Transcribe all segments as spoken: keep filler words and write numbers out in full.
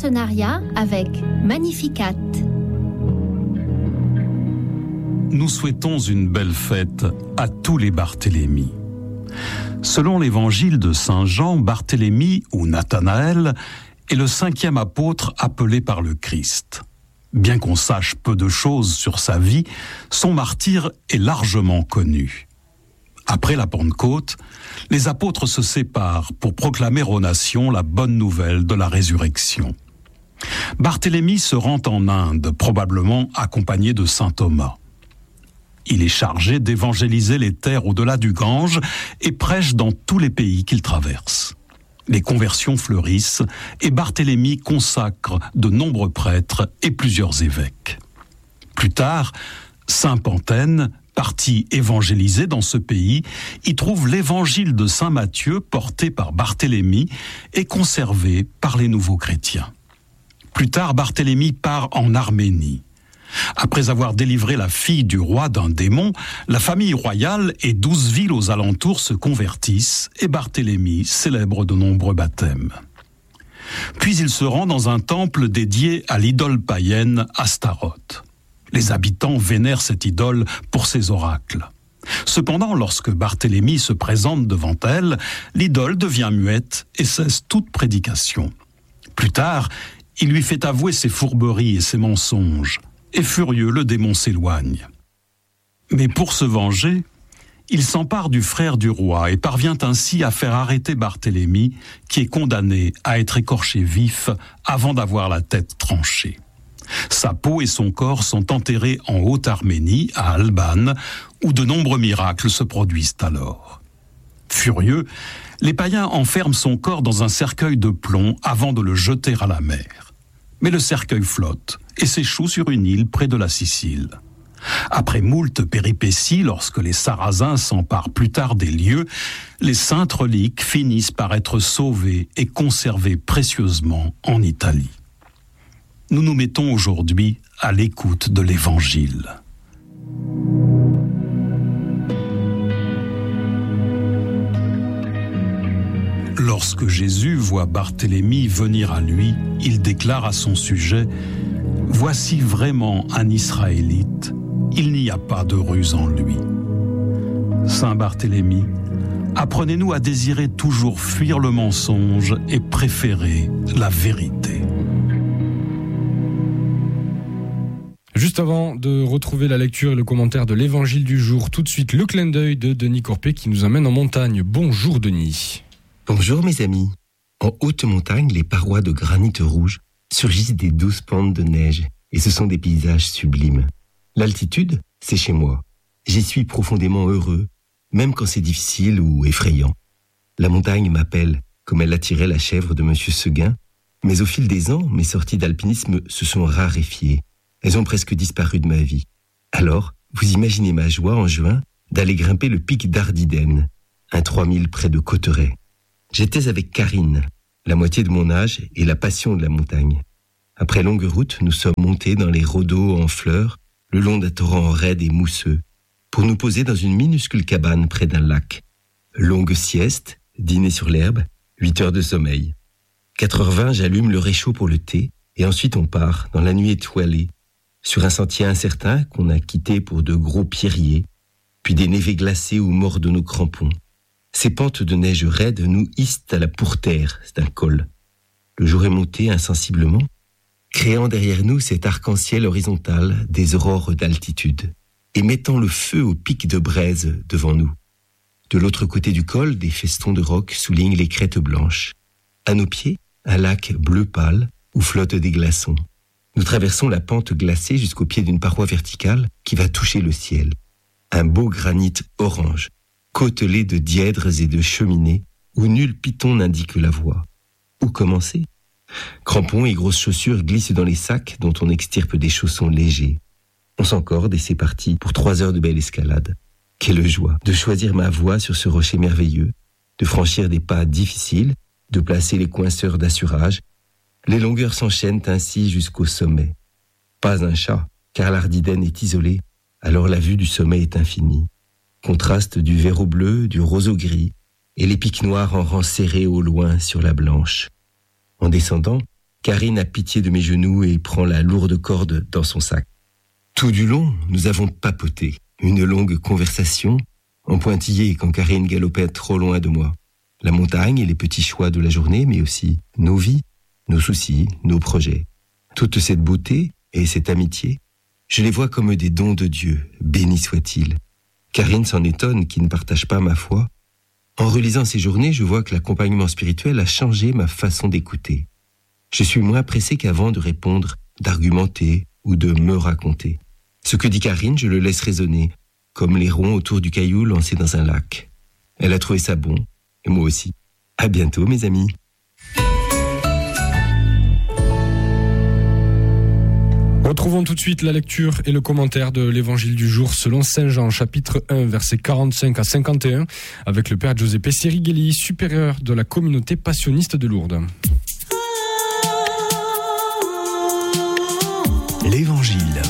partenariat avec Magnificat. Nous souhaitons une belle fête à tous les Barthélemy. Selon l'évangile de Saint Jean, Barthélemy ou Nathanaël est le cinquième apôtre appelé par le Christ. Bien qu'on sache peu de choses sur sa vie, son martyre est largement connu. Après la Pentecôte, les apôtres se séparent pour proclamer aux nations la bonne nouvelle de la résurrection. Barthélemy se rend en Inde, probablement accompagné de saint Thomas. Il est chargé d'évangéliser les terres au-delà du Gange et prêche dans tous les pays qu'il traverse. Les conversions fleurissent et Barthélemy consacre de nombreux prêtres et plusieurs évêques. Plus tard, saint Pantène, parti évangéliser dans ce pays, y trouve l'évangile de saint Matthieu porté par Barthélemy et conservé par les nouveaux chrétiens. Plus tard, Barthélemy part en Arménie. Après avoir délivré la fille du roi d'un démon, la famille royale et douze villes aux alentours se convertissent et Barthélemy célèbre de nombreux baptêmes. Puis il se rend dans un temple dédié à l'idole païenne Astaroth. Les habitants vénèrent cette idole pour ses oracles. Cependant, lorsque Barthélemy se présente devant elle, l'idole devient muette et cesse toute prédication. Plus tard, il lui fait avouer ses fourberies et ses mensonges. Et furieux, le démon s'éloigne. Mais pour se venger, il s'empare du frère du roi et parvient ainsi à faire arrêter Barthélemy, qui est condamné à être écorché vif avant d'avoir la tête tranchée. Sa peau et son corps sont enterrés en Haute-Arménie, à Alban, où de nombreux miracles se produisent alors. Furieux, les païens enferment son corps dans un cercueil de plomb avant de le jeter à la mer. Mais le cercueil flotte et s'échoue sur une île près de la Sicile. Après moult péripéties, lorsque les Sarrasins s'emparent plus tard des lieux, les saintes reliques finissent par être sauvées et conservées précieusement en Italie. Nous nous mettons aujourd'hui à l'écoute de l'Évangile. Lorsque Jésus voit Barthélemy venir à lui, il déclare à son sujet « Voici vraiment un Israélite, il n'y a pas de ruse en lui. » Saint Barthélemy, apprenez-nous à désirer toujours fuir le mensonge et préférer la vérité. Juste avant de retrouver la lecture et le commentaire de l'évangile du jour, tout de suite le clin d'œil de Denis Corpet qui nous emmène en montagne. Bonjour Denis. Bonjour mes amis. En haute montagne, les parois de granit rouge surgissent des douces pentes de neige et ce sont des paysages sublimes. L'altitude, c'est chez moi. J'y suis profondément heureux, même quand c'est difficile ou effrayant. La montagne m'appelle, comme elle attirait la chèvre de Monsieur Seguin, mais au fil des ans, mes sorties d'alpinisme se sont raréfiées. Elles ont presque disparu de ma vie. Alors, vous imaginez ma joie en juin d'aller grimper le pic d'Ardiden, un trois mille près de Cauterets. J'étais avec Karine, la moitié de mon âge et la passion de la montagne. Après longue route, nous sommes montés dans les rhodos en fleurs, le long d'un torrent raide et mousseux, pour nous poser dans une minuscule cabane près d'un lac. Longue sieste, dîner sur l'herbe, huit heures de sommeil. quatre heures vingt, j'allume le réchaud pour le thé, et ensuite on part, dans la nuit étoilée, sur un sentier incertain qu'on a quitté pour de gros pierriers, puis des névés glacés où mordent nos crampons. Ces pentes de neige raide nous hissent à la pourterre d'un col. Le jour est monté insensiblement, créant derrière nous cet arc-en-ciel horizontal des aurores d'altitude, et mettant le feu au pic de braise devant nous. De l'autre côté du col, des festons de roc soulignent les crêtes blanches. À nos pieds, un lac bleu pâle où flottent des glaçons. Nous traversons la pente glacée jusqu'au pied d'une paroi verticale qui va toucher le ciel. Un beau granit orange, côtelé de dièdres et de cheminées, où nul piton n'indique la voie. Où commencer ? Crampons et grosses chaussures glissent dans les sacs dont on extirpe des chaussons légers. On s'encorde et c'est parti pour trois heures de belle escalade. Quelle joie de choisir ma voie sur ce rocher merveilleux, de franchir des pas difficiles, de placer les coinceurs d'assurage. Les longueurs s'enchaînent ainsi jusqu'au sommet. Pas un chat, car l'Ardiden est isolé, alors la vue du sommet est infinie. Contraste du vert au bleu, du rose au gris, et les pics noirs en rang serré au loin sur la blanche. En descendant, Karine a pitié de mes genoux et prend la lourde corde dans son sac. Tout du long, nous avons papoté. Une longue conversation, en pointillé quand Karine galopait trop loin de moi. La montagne et les petits choix de la journée, mais aussi nos vies, nos soucis, nos projets. Toute cette beauté et cette amitié, je les vois comme des dons de Dieu, béni soit-il. Karine s'en étonne qui ne partage pas ma foi. En relisant ces journées, je vois que l'accompagnement spirituel a changé ma façon d'écouter. Je suis moins pressé qu'avant de répondre, d'argumenter ou de me raconter. Ce que dit Karine, je le laisse résonner, comme les ronds autour du caillou lancé dans un lac. Elle a trouvé ça bon, et moi aussi. À bientôt, mes amis. Retrouvons tout de suite la lecture et le commentaire de l'évangile du jour selon Saint Jean, chapitre un, versets quarante-cinq à cinquante et un, avec le père Giuseppe Sirighelli, supérieur de la communauté passionniste de Lourdes. L'Évangile.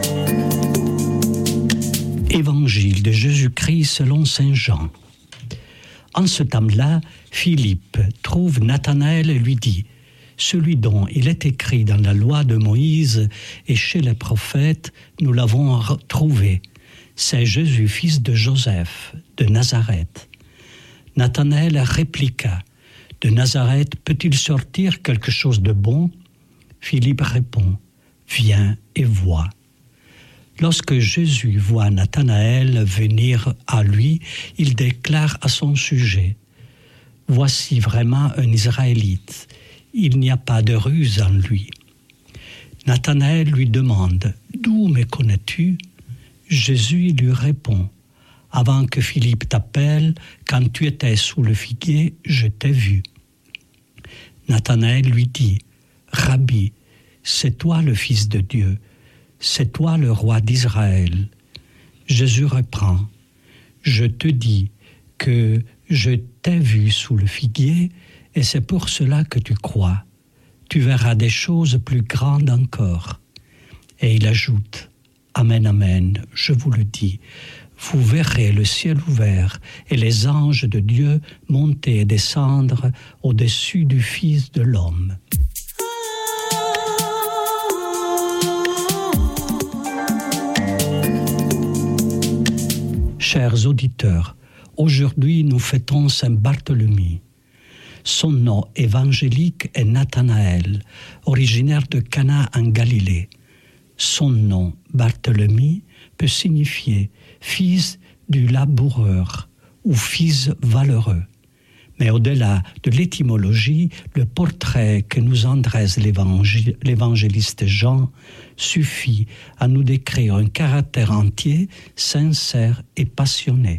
Évangile de Jésus-Christ selon Saint Jean. En ce temps-là, Philippe trouve Nathanaël et lui dit « Celui dont il est écrit dans la loi de Moïse et chez les prophètes, nous l'avons trouvé. C'est Jésus, fils de Joseph, de Nazareth. » Nathanaël répliqua « De Nazareth peut-il sortir quelque chose de bon ?» Philippe répond « Viens et vois. » Lorsque Jésus voit Nathanaël venir à lui, il déclare à son sujet « Voici vraiment un Israélite, il n'y a pas de ruse en lui. » Nathanaël lui demande « D'où me connais-tu » Jésus lui répond « Avant que Philippe t'appelle, quand tu étais sous le figuier, je t'ai vu. » Nathanaël lui dit « Rabbi, c'est toi le Fils de Dieu, c'est toi le roi d'Israël. » Jésus reprend « Je te dis que je t'ai vu sous le figuier et c'est pour cela que tu crois. Tu verras des choses plus grandes encore. » Et il ajoute « Amen, amen, je vous le dis, vous verrez le ciel ouvert et les anges de Dieu monter et descendre au-dessus du Fils de l'homme. » Chers auditeurs, aujourd'hui nous fêtons Saint Barthélemy. Son nom évangélique est Nathanaël, originaire de Cana en Galilée. Son nom, Barthélemy, peut signifier fils du laboureur ou fils valeureux. Mais au-delà de l'étymologie, le portrait que nous en dresse l'évangé- l'évangéliste Jean suffit à nous décrire un caractère entier, sincère et passionné.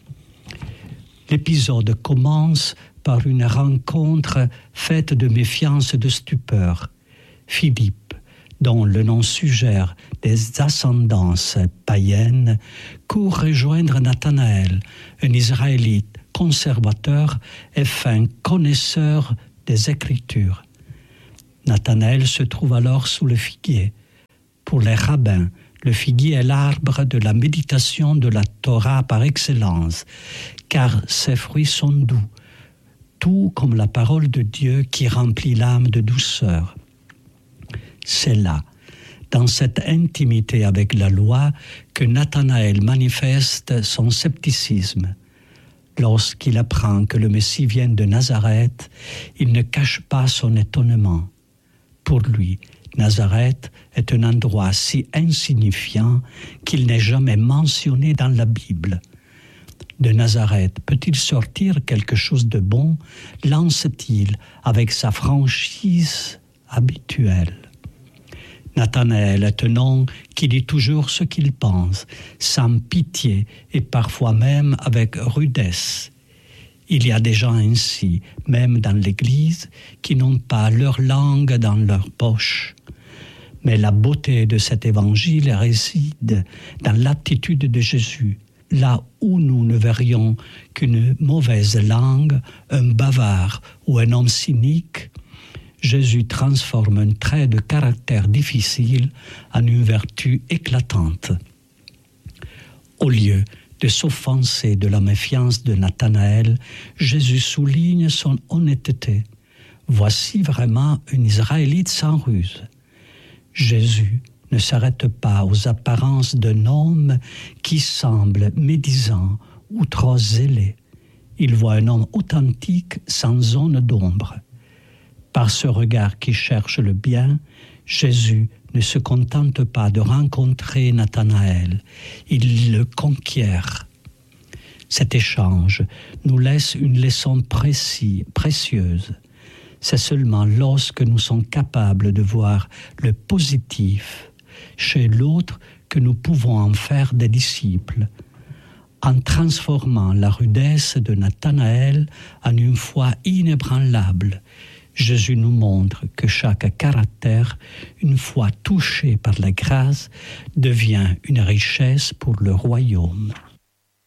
L'épisode commence par une rencontre faite de méfiance et de stupeur. Philippe, dont le nom suggère des ascendances païennes, court rejoindre Nathanaël, un Israélite conservateur et fin connaisseur des Écritures. Nathanaël se trouve alors sous le figuier. Pour les rabbins, le figuier est l'arbre de la méditation de la Torah par excellence, car ses fruits sont doux, tout comme la parole de Dieu qui remplit l'âme de douceur. C'est là, dans cette intimité avec la loi, que Nathanaël manifeste son scepticisme. Lorsqu'il apprend que le Messie vient de Nazareth, il ne cache pas son étonnement. Pour lui, Nazareth est un endroit si insignifiant qu'il n'est jamais mentionné dans la Bible. De Nazareth peut-il sortir quelque chose de bon, lance-t-il avec sa franchise habituelle. Nathanaël est un nom qui dit toujours ce qu'il pense, sans pitié et parfois même avec rudesse. Il y a des gens ainsi, même dans l'Église, qui n'ont pas leur langue dans leur poche. Mais la beauté de cet évangile réside dans l'attitude de Jésus. Là où nous ne verrions qu'une mauvaise langue, un bavard ou un homme cynique, Jésus transforme un trait de caractère difficile en une vertu éclatante. Au lieu de s'offenser de la méfiance de Nathanaël, Jésus souligne son honnêteté. « Voici vraiment un Israélite sans ruse. Jésus ne s'arrête pas aux apparences d'un homme qui semble médisant ou trop zélé. Il voit un homme authentique sans zone d'ombre. Par ce regard qui cherche le bien, Jésus ne se contente pas de rencontrer Nathanaël, il le conquiert. Cet échange nous laisse une leçon précise, précieuse. C'est seulement lorsque nous sommes capables de voir le positif chez l'autre que nous pouvons en faire des disciples, en transformant la rudesse de Nathanaël en une foi inébranlable. Jésus nous montre que chaque caractère, une fois touché par la grâce, devient une richesse pour le royaume.